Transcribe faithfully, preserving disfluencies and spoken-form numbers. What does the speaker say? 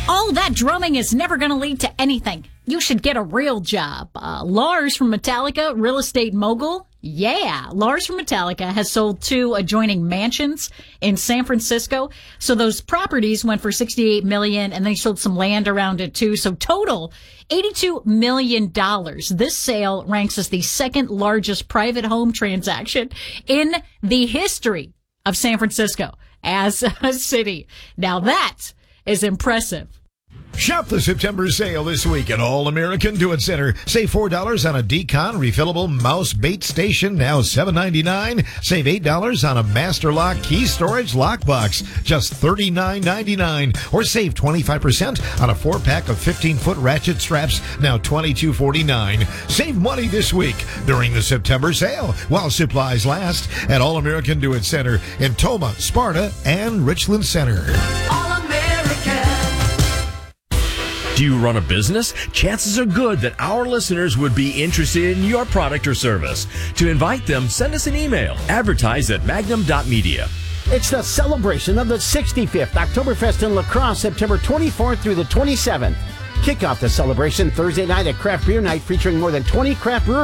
Oh, that drumming is never going to lead to anything. You should get a real job. Uh, Lars from Metallica, real estate mogul. Yeah, Lars from Metallica has sold two adjoining mansions in San Francisco. So those properties went for sixty-eight million dollars, and then he sold some land around it too. So total, eighty-two million dollars. This sale ranks as the second largest private home transaction in the history of San Francisco as a city. Now that is impressive. Shop the September sale this week at All American Do It Center. Save four dollars on a Decon refillable mouse bait station, now seven ninety-nine. Save eight dollars on a Master Lock key storage lockbox, just thirty-nine ninety-nine. Or save twenty-five percent on a four-pack of fifteen-foot ratchet straps, now twenty-two forty-nine. Save money this week during the September sale while supplies last at All American Do It Center in Toma, Sparta, and Richland Center. Do you run a business? Chances are good that our listeners would be interested in your product or service. To invite them, send us an email. Advertise at magnum dot media. It's the celebration of the sixty-fifth Oktoberfest in La Crosse, September twenty-fourth through the twenty-seventh. Kick off the celebration Thursday night at Craft Beer Night, featuring more than twenty craft breweries